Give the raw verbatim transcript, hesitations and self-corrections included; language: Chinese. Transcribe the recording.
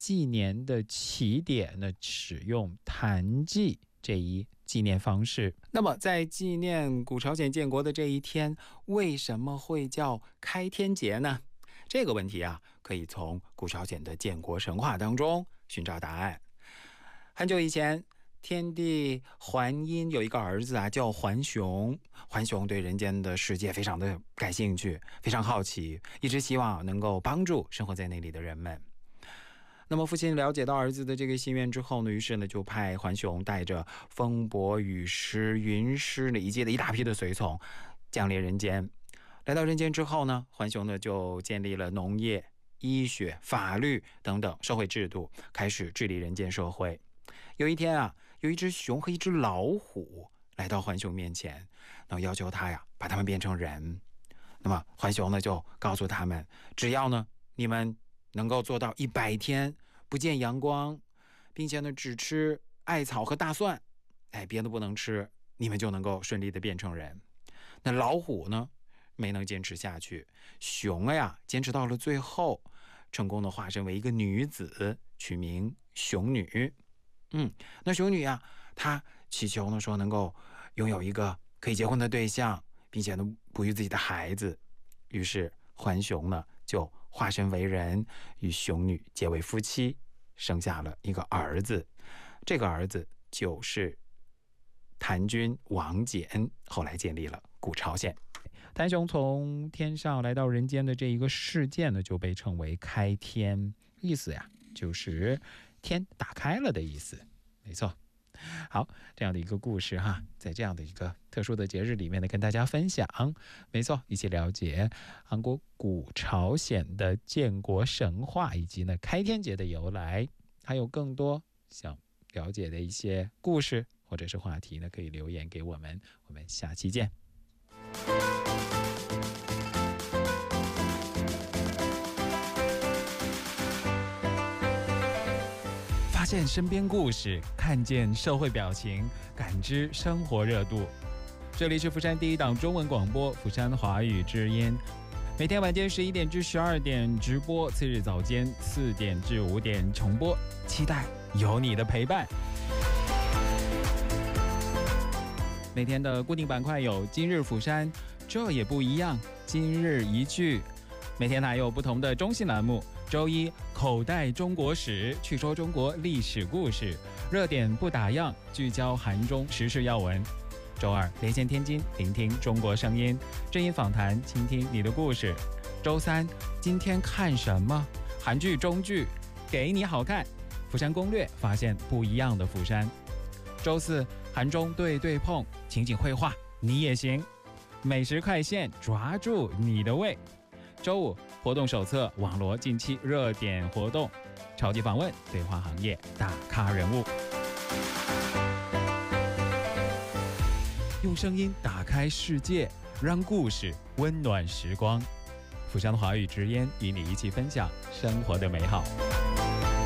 纪年的起点呢，使用坛祭这一纪念方式。那么在纪念古朝鲜建国的这一天，为什么会叫开天节呢？这个问题啊，可以从古朝鲜的建国神话当中寻找答案。很久以前，天帝桓因有一个儿子啊，叫桓雄。桓雄对人间的世界非常的感兴趣，非常好奇，一直希望能够帮助生活在那里的人们。那么父亲了解到儿子的这个心愿之后呢，于是呢就派桓雄带着风伯、雨师、云师呢以及的一大批的随从降临人间。来到人间之后呢，桓雄呢就建立了农业、医学、法律等等社会制度，开始治理人间社会。有一天啊，有一只熊和一只老虎来到桓雄面前，然后要求他呀把他们变成人。那么桓雄呢就告诉他们，只要呢你们能够做到一百天不见阳光，并且呢只吃艾草和大蒜，哎，别的不能吃，你们就能够顺利的变成人。那老虎呢没能坚持下去，熊呀坚持到了最后，成功的化身为一个女子，取名熊女。嗯，那熊女啊，她祈求呢说能够拥有一个可以结婚的对象，并且呢哺育自己的孩子。于是桓雄呢就化身为人，与熊女结为夫妻，生下了一个儿子。这个儿子就是谭军王翦，后来建立了古朝鲜。谭雄从天上来到人间的这一个事件呢，就被称为开天，意思呀就是天打开了的意思。没错。好，这样的一个故事哈，在这样的一个特殊的节日里面呢，跟大家分享。没错，一起了解韩国古朝鲜的建国神话，以及呢开天节的由来。还有更多想了解的一些故事或者是话题呢，可以留言给我们。我们下期见。发现身边故事，看见社会表情，感知生活热度。这里是釜山第一档中文广播釜山华语之音，每天晚间十一点至十二点直播，次日早间四点至五点重播，期待有你的陪伴。每天的固定板块有今日釜山，这也不一样，今日一句。每天还有不同的中性栏目，周一口袋中国史，去说中国历史故事，热点不打烊，聚焦韩中时事要闻。周二连线天津，聆听中国声音，正音访谈，倾听你的故事。周三今天看什么？韩剧中剧，给你好看，釜山攻略，发现不一样的釜山。周四韩中对对碰，情景绘画你也行。美食快线，抓住你的胃。周五活动手册，网罗近期热点活动。超级访问，对话行业大咖人物。用声音打开世界，让故事温暖时光。釜山华语之音与你一起分享生活的美好。